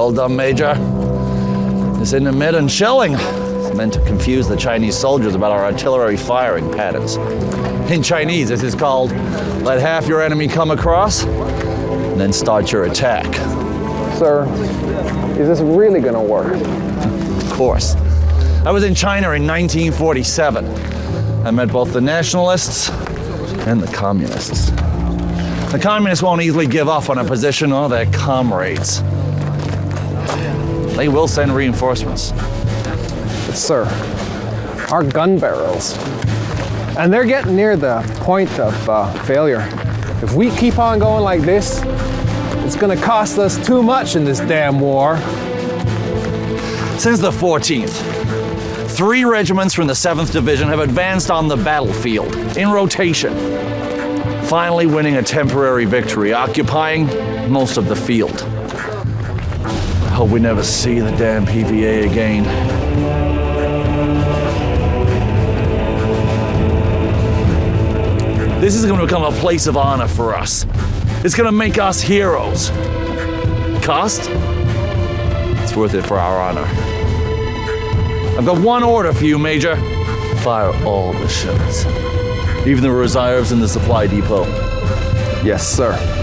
well done, Major. This intermittent shelling is meant to confuse the Chinese soldiers about our artillery firing patterns. In Chinese, this is called let half your enemy come across, and then start your attack. Sir, is this really gonna work? Of course. I was in China in 1947. I met both the nationalists and the communists. The communists won't easily give up on a position or their comrades. They will send reinforcements. But sir, our gun barrels, and they're getting near the point of failure. If we keep on going like this, it's gonna cost us too much in this damn war. Since the 14th, 3 regiments from the 7th Division have advanced on the battlefield in rotation, finally winning a temporary victory, occupying most of the field. I hope we never see the damn PVA again. This is going to become a place of honor for us. It's going to make us heroes. Cost? It's worth it for our honor. I've got one order for you, Major. Fire all the shells. Even the reserves in the supply depot. Yes, sir.